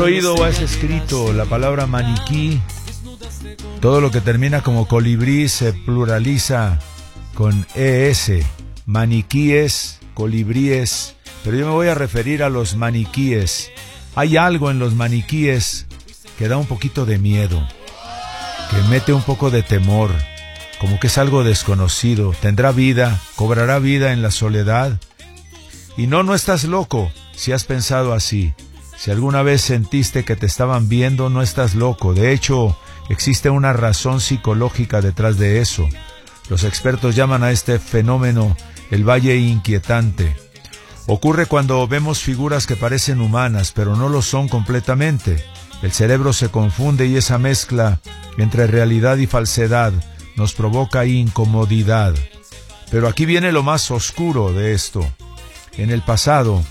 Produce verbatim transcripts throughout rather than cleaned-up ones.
oído o has escrito la palabra maniquí? Todo lo que termina como colibrí se pluraliza con es, maniquíes, colibríes, pero yo me voy a referir a los maniquíes. Hay algo en los maniquíes que da un poquito de miedo, que mete un poco de temor, como que es algo desconocido. ¿Tendrá vida? ¿Cobrará vida en la soledad? Y no, no estás loco si has pensado así. Si alguna vez sentiste que te estaban viendo, no estás loco. De hecho, existe una razón psicológica detrás de eso. Los expertos llaman a este fenómeno el valle inquietante. Ocurre cuando vemos figuras que parecen humanas, pero no lo son completamente. El cerebro se confunde y esa mezcla entre realidad y falsedad nos provoca incomodidad. Pero aquí viene lo más oscuro de esto. En el pasado,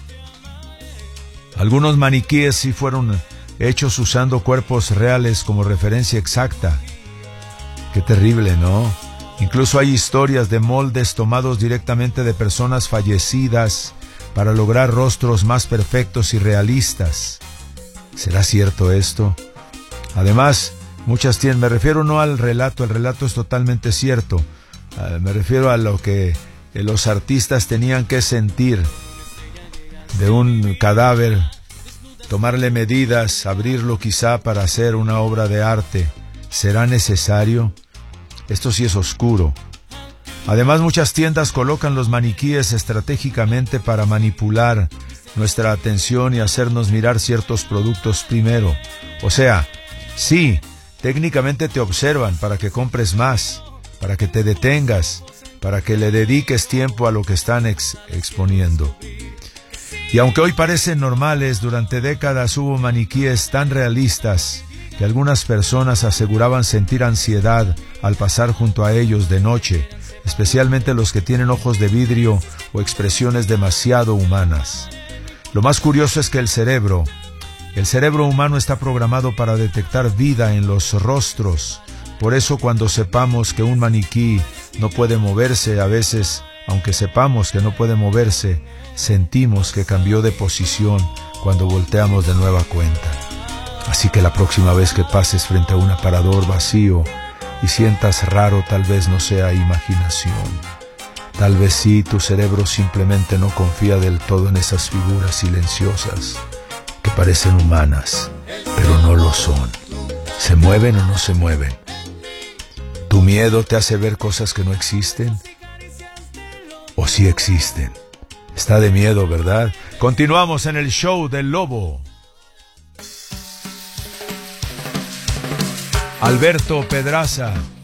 algunos maniquíes sí fueron hechos usando cuerpos reales como referencia exacta. Qué terrible, ¿no? Incluso hay historias de moldes tomados directamente de personas fallecidas para lograr rostros más perfectos y realistas. ¿Será cierto esto? Además, muchas tienen, me refiero no al relato, el relato es totalmente cierto, uh, me refiero a lo que eh, los artistas tenían que sentir de un cadáver, tomarle medidas, abrirlo quizá para hacer una obra de arte. ¿Será necesario? Esto sí es oscuro. Además, muchas tiendas colocan los maniquíes estratégicamente para manipular nuestra atención y hacernos mirar ciertos productos primero. O sea, sí, técnicamente te observan para que compres más, para que te detengas, para que le dediques tiempo a lo que están ex- exponiendo. Y aunque hoy parecen normales, durante décadas hubo maniquíes tan realistas que algunas personas aseguraban sentir ansiedad al pasar junto a ellos de noche, especialmente los que tienen ojos de vidrio o expresiones demasiado humanas. Lo más curioso es que el cerebro, el cerebro humano está programado para detectar vida en los rostros. Por eso cuando sepamos que un maniquí no puede moverse, a veces, aunque sepamos que no puede moverse, sentimos que cambió de posición cuando volteamos de nueva cuenta. Así que la próxima vez que pases frente a un aparador vacío y sientas raro, tal vez no sea imaginación. Tal vez sí, tu cerebro simplemente no confía del todo en esas figuras silenciosas que parecen humanas, pero no lo son. ¿Se mueven o no se mueven? ¿Tu miedo te hace ver cosas que no existen? ¿O sí existen? Está de miedo, ¿verdad? Continuamos en el show del lobo. Alberto Pedraza.